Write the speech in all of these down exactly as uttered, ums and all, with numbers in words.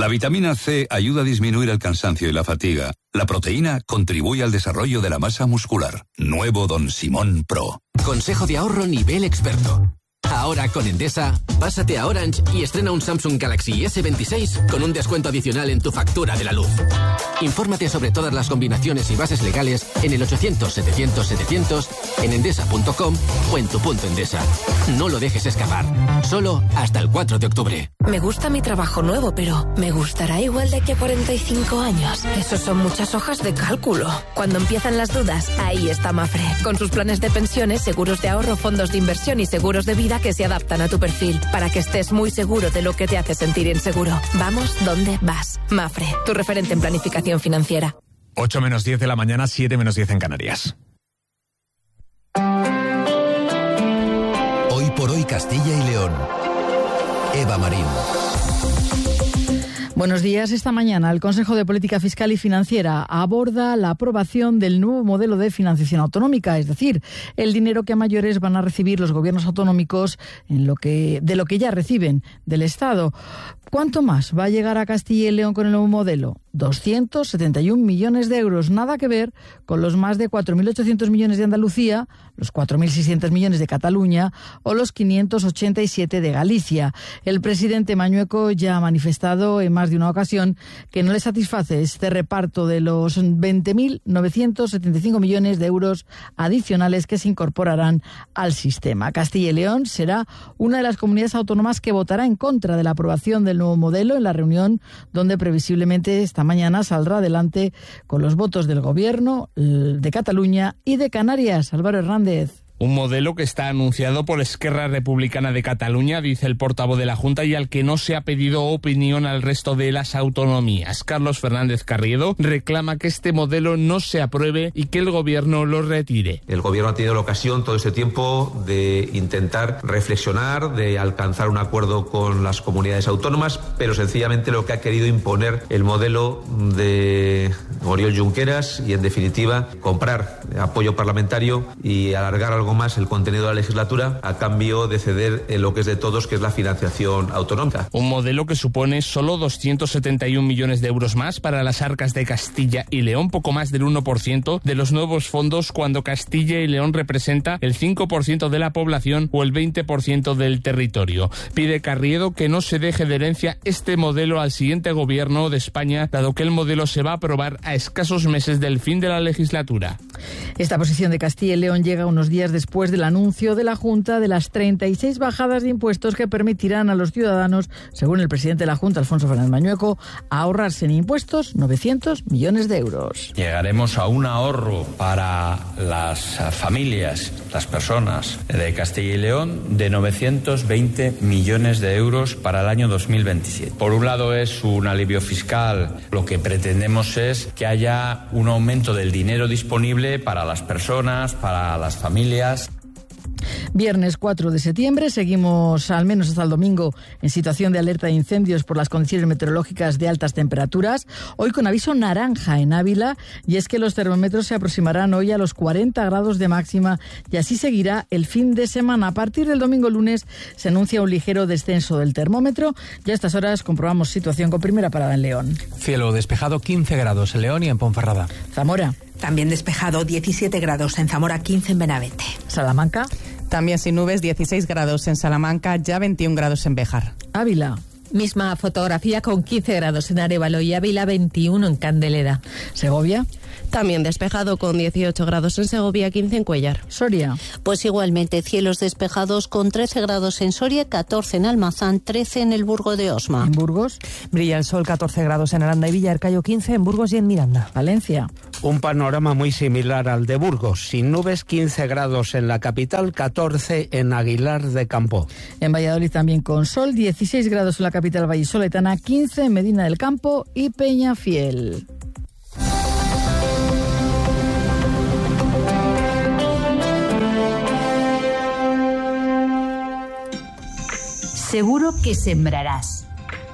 La vitamina C ayuda a disminuir el cansancio y la fatiga. La proteína contribuye al desarrollo de la masa muscular. Nuevo Don Simón Pro. Consejo de ahorro nivel experto. Ahora con Endesa, pásate a Orange y estrena un Samsung Galaxy ese veintiséis con un descuento adicional en tu factura de la luz. Infórmate sobre todas las combinaciones y bases legales en el ochocientos setecientos setecientos, en endesa punto com o en tu punto Endesa. No lo dejes escapar. Solo hasta el cuatro de octubre. Me gusta mi trabajo nuevo, pero ¿me gustará igual de aquí a cuarenta y cinco años? Esos son muchas hojas de cálculo. Cuando empiezan las dudas, ahí está Mafre. Con sus planes de pensiones, seguros de ahorro, fondos de inversión y seguros de vida que se adaptan a tu perfil, para que estés muy seguro de lo que te hace sentir inseguro. Vamos donde vas. Mafre, tu referente en planificación financiera. ocho menos diez de la mañana, siete menos diez en Canarias. Hoy por hoy Castilla y León. Eva Marín. Buenos días. Esta mañana el Consejo de Política Fiscal y Financiera aborda la aprobación del nuevo modelo de financiación autonómica, es decir, el dinero que a mayores van a recibir los gobiernos autonómicos en lo que, de lo que ya reciben del Estado. ¿Cuánto más va a llegar a Castilla y León con el nuevo modelo? doscientos setenta y un millones de euros, nada que ver con los más de cuatro mil ochocientos millones de Andalucía, los cuatro mil seiscientos millones de Cataluña o los quinientos ochenta y siete de Galicia. El presidente Mañueco ya ha manifestado en más de una ocasión que no le satisface este reparto de los veinte mil novecientos setenta y cinco millones de euros adicionales que se incorporarán al sistema. Castilla y León será una de las comunidades autónomas que votará en contra de la aprobación del nuevo modelo en la reunión donde previsiblemente esta mañana saldrá adelante con los votos del Gobierno de Cataluña y de Canarias. Álvaro Hernández. Un modelo que está anunciado por Esquerra Republicana de Cataluña, dice el portavoz de la Junta, y al que no se ha pedido opinión al resto de las autonomías. Carlos Fernández Carriedo reclama que este modelo no se apruebe y que el Gobierno lo retire. El Gobierno ha tenido la ocasión todo este tiempo de intentar reflexionar, de alcanzar un acuerdo con las comunidades autónomas, pero sencillamente lo que ha querido imponer el modelo de Oriol Junqueras y, en definitiva, comprar apoyo parlamentario y alargar algo más el contenido de la legislatura a cambio de ceder en lo que es de todos, que es la financiación autonómica. Un modelo que supone solo doscientos setenta y un millones de euros más para las arcas de Castilla y León, poco más del uno por ciento de los nuevos fondos, cuando Castilla y León representa el cinco por ciento de la población o el veinte por ciento del territorio. Pide Carriedo que no se deje de herencia este modelo al siguiente gobierno de España, dado que el modelo se va a aprobar a escasos meses del fin de la legislatura. Esta posición de Castilla y León llega unos días después del anuncio de la Junta de las treinta y seis bajadas de impuestos que permitirán a los ciudadanos, según el presidente de la Junta, Alfonso Fernández Mañueco, ahorrarse en impuestos novecientos millones de euros. Llegaremos a un ahorro para las familias, las personas de Castilla y León, de novecientos veinte millones de euros para el año dos mil veintisiete. Por un lado es un alivio fiscal. Lo que pretendemos es que haya un aumento del dinero disponible para las personas, para las familias. Viernes cuatro de septiembre, seguimos al menos hasta el domingo en situación de alerta de incendios por las condiciones meteorológicas de altas temperaturas. Hoy con aviso naranja en Ávila, y es que los termómetros se aproximarán hoy a los cuarenta grados de máxima, y así seguirá el fin de semana. A partir del domingo lunes se anuncia un ligero descenso del termómetro. Ya a estas horas comprobamos situación con primera parada en León. Cielo despejado, quince grados en León y en Ponferrada. Zamora. También despejado, diecisiete grados en Zamora, quince en Benavente. Salamanca. También sin nubes, dieciséis grados en Salamanca, ya veintiún grados en Béjar. Ávila. Misma fotografía con quince grados en Arévalo y Ávila, veintiuno en Candelera. Segovia. También despejado con dieciocho grados en Segovia, quince en Cuéllar. Soria. Pues igualmente cielos despejados con trece grados en Soria, catorce en Almazán, trece en el Burgo de Osma. ¿En Burgos? Brilla el sol, catorce grados en Aranda y Villarcayo, quince en Burgos y en Miranda. Valencia. Un panorama muy similar al de Burgos, sin nubes, quince grados en la capital, catorce en Aguilar de Campo. En Valladolid también con sol, dieciséis grados en la capital vallisoletana, quince en Medina del Campo y Peñafiel. Seguro que sembrarás,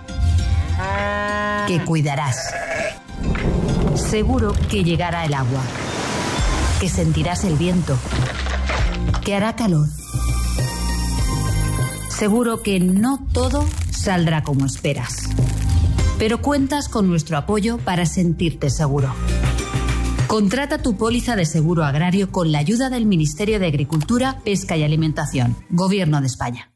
que cuidarás. Seguro que llegará el agua, que sentirás el viento, que hará calor. Seguro que no todo saldrá como esperas, pero cuentas con nuestro apoyo para sentirte seguro. Contrata tu póliza de seguro agrario con la ayuda del Ministerio de Agricultura, Pesca y Alimentación, Gobierno de España.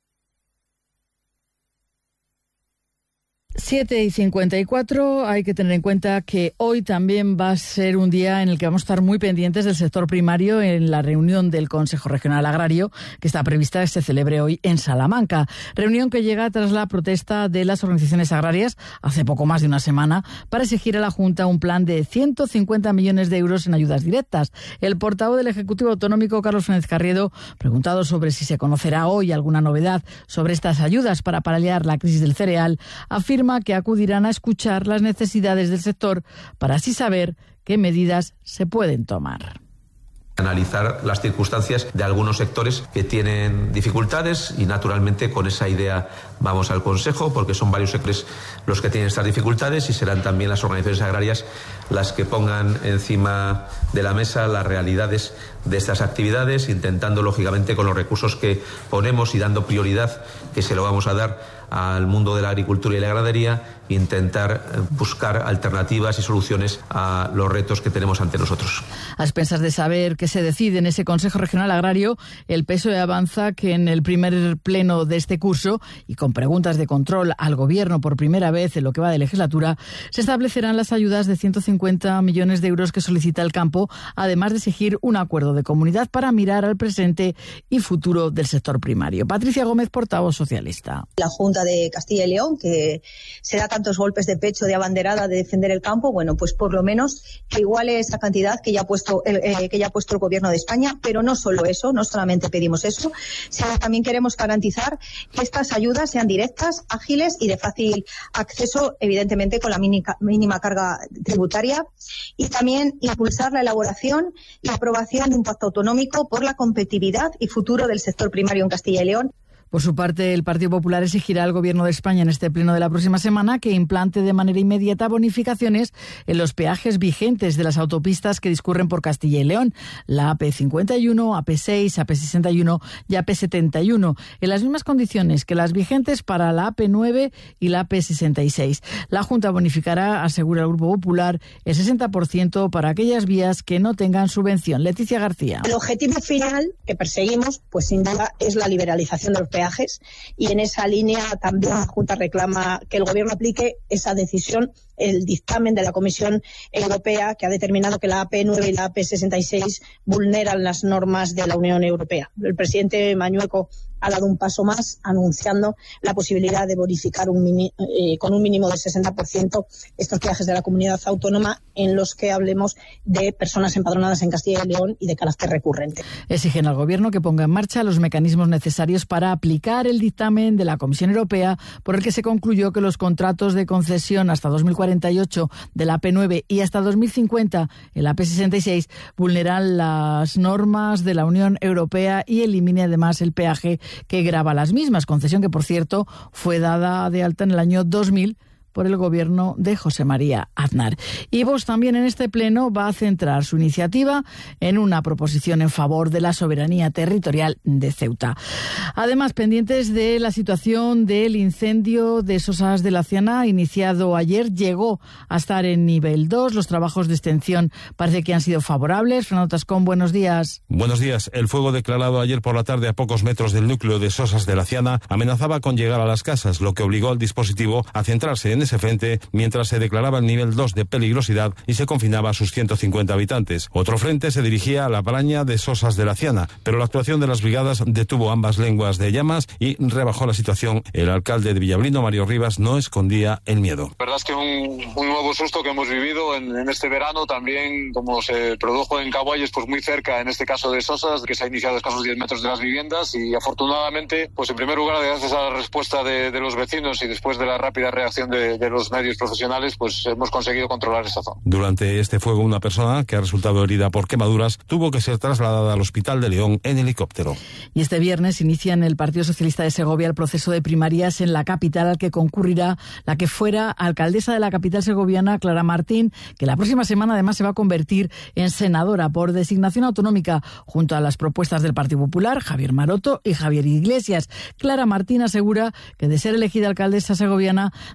siete y cincuenta y cuatro, hay que tener en cuenta que hoy también va a ser un día en el que vamos a estar muy pendientes del sector primario en la reunión del Consejo Regional Agrario, que está prevista que se celebre hoy en Salamanca. Reunión que llega tras la protesta de las organizaciones agrarias hace poco más de una semana para exigir a la Junta un plan de ciento cincuenta millones de euros en ayudas directas. El portavoz del Ejecutivo Autonómico, Carlos Fernández Carriedo, preguntado sobre si se conocerá hoy alguna novedad sobre estas ayudas para paliar la crisis del cereal, afirma que acudirán a escuchar las necesidades del sector para así saber qué medidas se pueden tomar. Analizar las circunstancias de algunos sectores que tienen dificultades y, naturalmente, con esa idea vamos al Consejo, porque son varios sectores los que tienen estas dificultades y serán también las organizaciones agrarias las que pongan encima de la mesa las realidades de estas actividades, intentando, lógicamente, con los recursos que ponemos y dando prioridad, que se lo vamos a dar al mundo de la agricultura y la ganadería, intentar buscar alternativas y soluciones a los retos que tenemos ante nosotros. A expensas de saber qué se decide en ese Consejo Regional Agrario, el P S O E avanza que en el primer pleno de este curso, y con preguntas de control al Gobierno por primera vez en lo que va de legislatura, se establecerán las ayudas de ciento cincuenta millones de euros que solicita el campo, además de exigir un acuerdo de comunidad para mirar al presente y futuro del sector primario. Patricia Gómez, portavoz socialista. La Junta de Castilla y León, que se da tantos golpes de pecho de abanderada de defender el campo, bueno, pues por lo menos que iguale esa cantidad que ya ha puesto el, eh, que ya ha puesto el Gobierno de España, pero no solo eso, no solamente pedimos eso, sino también queremos garantizar que estas ayudas sean directas, ágiles y de fácil acceso, evidentemente con la mínima, mínima carga tributaria, y también impulsar la elaboración y aprobación de un pacto autonómico por la competitividad y futuro del sector primario en Castilla y León. Por su parte, el Partido Popular exigirá al Gobierno de España en este pleno de la próxima semana que implante de manera inmediata bonificaciones en los peajes vigentes de las autopistas que discurren por Castilla y León, la A P cincuenta y uno, A P seis, A P sesenta y uno y A P setenta y uno, en las mismas condiciones que las vigentes para la A P nueve y la A P sesenta y seis. La Junta bonificará, asegura el Grupo Popular, el sesenta por ciento para aquellas vías que no tengan subvención. Leticia García. El objetivo final que perseguimos, pues sin duda, es la liberalización de los peajes. Y en esa línea también la Junta reclama que el Gobierno aplique esa decisión, el dictamen de la Comisión Europea, que ha determinado que la A P nueve y la A P sesenta y seis vulneran las normas de la Unión Europea. El presidente Mañueco ha dado un paso más, anunciando la posibilidad de bonificar un mini, eh, con un mínimo del sesenta por ciento estos peajes de la comunidad autónoma en los que hablemos de personas empadronadas en Castilla y León y de carácter recurrente. Exigen al Gobierno que ponga en marcha los mecanismos necesarios para aplicar el dictamen de la Comisión Europea por el que se concluyó que los contratos de concesión hasta dos mil cuarenta y ocho de la A P nueve y hasta dos mil cincuenta en la A P sesenta y seis vulneran las normas de la Unión Europea y elimine además el peaje que grava las mismas, concesión que, por cierto, fue dada de alta en el año dos mil por el gobierno de José María Aznar. Y Vox también en este pleno va a centrar su iniciativa en una proposición en favor de la soberanía territorial de Ceuta. Además, pendientes de la situación del incendio de Sosas de la Ciana, iniciado ayer, llegó a estar en nivel dos. Los trabajos de extinción parece que han sido favorables. Fernando Tascón, buenos días. Buenos días. El fuego declarado ayer por la tarde a pocos metros del núcleo de Sosas de la Ciana amenazaba con llegar a las casas, lo que obligó al dispositivo a centrarse en ese frente mientras se declaraba el nivel dos de peligrosidad y se confinaba a sus ciento cincuenta habitantes. Otro frente se dirigía a la Paraña de Sosas de la Ciana, pero la actuación de las brigadas detuvo ambas lenguas de llamas y rebajó la situación. El alcalde de Villablino, Mario Rivas, no escondía el miedo. La verdad es que un, un nuevo susto que hemos vivido en, en este verano, también como se produjo en Caguayes, pues muy cerca, en este caso de Sosas, que se ha iniciado a escasos diez metros de las viviendas, y afortunadamente, pues en primer lugar, gracias a la respuesta de, de los vecinos y después de la rápida reacción de de los medios profesionales, pues hemos conseguido controlar esta zona. Durante este fuego, una persona que ha resultado herida por quemaduras tuvo que ser trasladada al Hospital de León en helicóptero. Y este viernes inicia en el Partido Socialista de Segovia el proceso de primarias en la capital, al que concurrirá la que fuera alcaldesa de la capital segoviana, Clara Martín, que la próxima semana además se va a convertir en senadora por designación autonómica, junto a las propuestas del Partido Popular, Javier Maroto y Javier Iglesias. Clara Martín asegura que, de ser elegida alcaldesa segoviana, dejará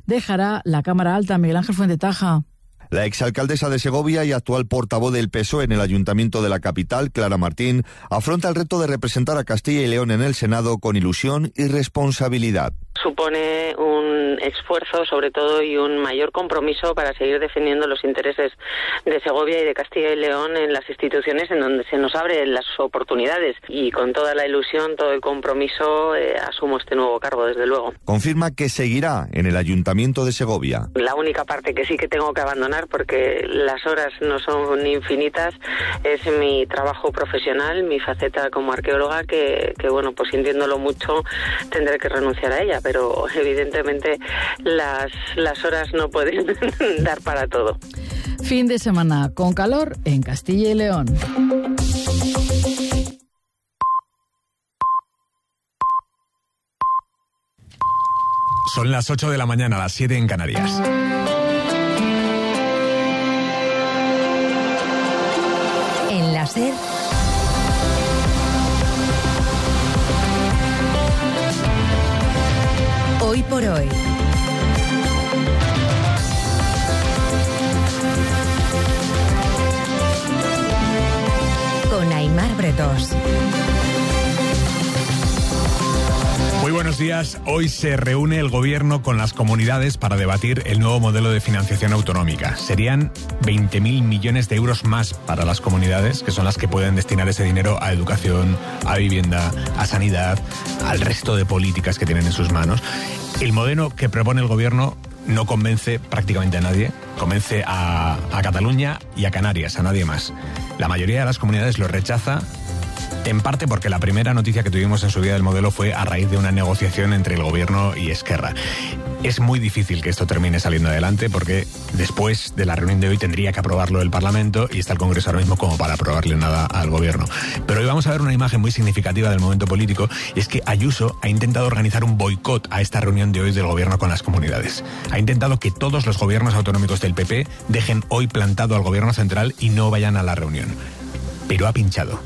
para la Cámara Alta. Miguel Ángel Fuentetaja. La exalcaldesa de Segovia y actual portavoz del P S O E en el Ayuntamiento de la capital, Clara Martín, afronta el reto de representar a Castilla y León en el Senado con ilusión y responsabilidad. Supone un esfuerzo, sobre todo, y un mayor compromiso para seguir defendiendo los intereses de Segovia y de Castilla y León en las instituciones en donde se nos abren las oportunidades. Y con toda la ilusión, todo el compromiso, eh, asumo este nuevo cargo, desde luego. Confirma que seguirá en el Ayuntamiento de Segovia. La única parte que sí que tengo que abandonar, porque las horas no son infinitas, es mi trabajo profesional, mi faceta como arqueóloga, que, que bueno, pues sintiéndolo mucho, tendré que renunciar a ella. Pero evidentemente las, las horas no pueden dar para todo. Fin de semana con calor en Castilla y León. Son las ocho de la mañana, las siete en Canarias. En la SER, Hoy por hoy. Con Aimar Bretos. Muy buenos días. Hoy se reúne el Gobierno con las comunidades para debatir el nuevo modelo de financiación autonómica. Serían veinte mil millones de euros más para las comunidades, que son las que pueden destinar ese dinero a educación, a vivienda, a sanidad, al resto de políticas que tienen en sus manos. El modelo que propone el Gobierno no convence prácticamente a nadie. Convence a, a Cataluña y a Canarias, a nadie más. La mayoría de las comunidades lo rechaza, en parte porque la primera noticia que tuvimos en su día del modelo fue a raíz de una negociación entre el Gobierno y Esquerra. Es muy difícil que esto termine saliendo adelante porque después de la reunión de hoy tendría que aprobarlo el Parlamento y está el Congreso ahora mismo como para aprobarle nada al Gobierno. Pero hoy vamos a ver una imagen muy significativa del momento político, y es que Ayuso ha intentado organizar un boicot a esta reunión de hoy del Gobierno con las comunidades. Ha intentado que todos los gobiernos autonómicos del P P dejen hoy plantado al Gobierno central y no vayan a la reunión. Pero ha pinchado.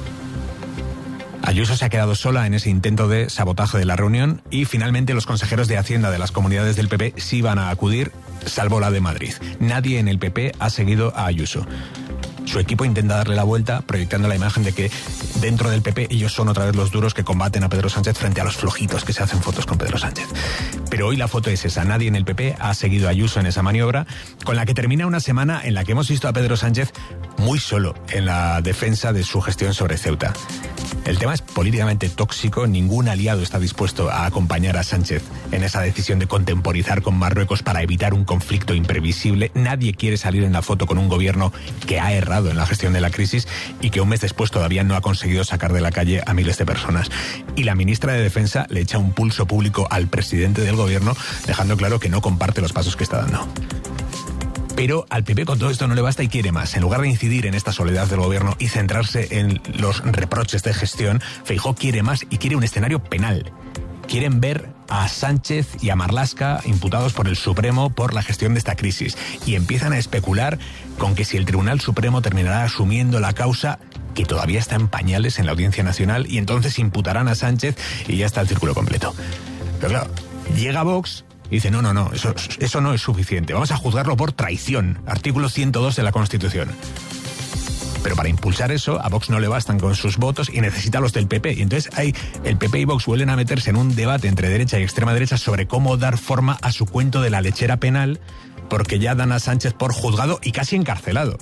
Ayuso se ha quedado sola en ese intento de sabotaje de la reunión y finalmente los consejeros de Hacienda de las comunidades del P P sí van a acudir, salvo la de Madrid. Nadie en el P P ha seguido a Ayuso. Su equipo intenta darle la vuelta, proyectando la imagen de que dentro del P P ellos son otra vez los duros que combaten a Pedro Sánchez frente a los flojitos que se hacen fotos con Pedro Sánchez. Pero hoy la foto es esa. Nadie en el P P ha seguido a Ayuso en esa maniobra, con la que termina una semana en la que hemos visto a Pedro Sánchez muy solo en la defensa de su gestión sobre Ceuta. El tema es políticamente tóxico. Ningún aliado está dispuesto a acompañar a Sánchez en esa decisión de contemporizar con Marruecos para evitar un conflicto imprevisible. Nadie quiere salir en la foto con un gobierno que ha errado en la gestión de la crisis y que un mes después todavía no ha conseguido sacar de la calle a miles de personas. Y la ministra de Defensa le echa un pulso público al presidente del gobierno, dejando claro que no comparte los pasos que está dando. Pero al P P con todo esto no le basta y quiere más. En lugar de incidir en esta soledad del gobierno y centrarse en los reproches de gestión, Feijóo quiere más y quiere un escenario penal. Quieren ver a Sánchez y a Marlaska imputados por el Supremo por la gestión de esta crisis. Y empiezan a especular con que si el Tribunal Supremo terminará asumiendo la causa, que todavía está en pañales en la Audiencia Nacional, y entonces imputarán a Sánchez y ya está el círculo completo. Pero claro, llega Vox y dice, no, no, no, eso, eso no es suficiente. Vamos a juzgarlo por traición. Artículo ciento dos de la Constitución. Pero para impulsar eso, a Vox no le bastan con sus votos y necesita los del P P. Y entonces ahí el P P y Vox vuelven a meterse en un debate entre derecha y extrema derecha sobre cómo dar forma a su cuento de la lechera penal, porque ya dan a Sánchez por juzgado y casi encarcelado.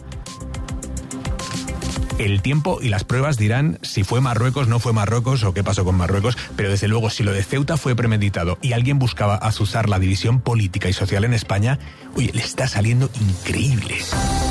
El tiempo y las pruebas dirán si fue Marruecos, no fue Marruecos o qué pasó con Marruecos, pero desde luego si lo de Ceuta fue premeditado y alguien buscaba azuzar la división política y social en España, oye, le está saliendo increíble.